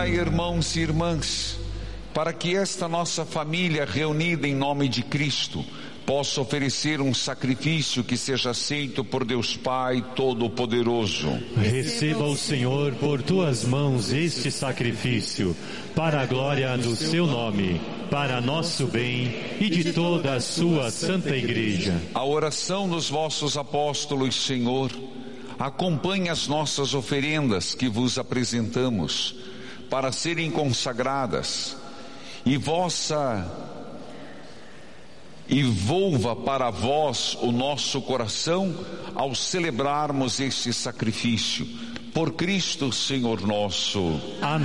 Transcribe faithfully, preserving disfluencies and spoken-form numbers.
Orai, irmãos e irmãs, para que esta nossa família reunida em nome de Cristo possa oferecer um sacrifício que seja aceito por Deus Pai Todo-Poderoso. Receba o Senhor por tuas mãos este sacrifício, para a glória do seu nome, para nosso bem e de toda a sua santa Igreja. A oração dos vossos apóstolos, Senhor, acompanhe as nossas oferendas que vos apresentamos, para serem consagradas, e vossa e volva para vós o nosso coração ao celebrarmos este sacrifício. Por Cristo, Senhor nosso. Amém.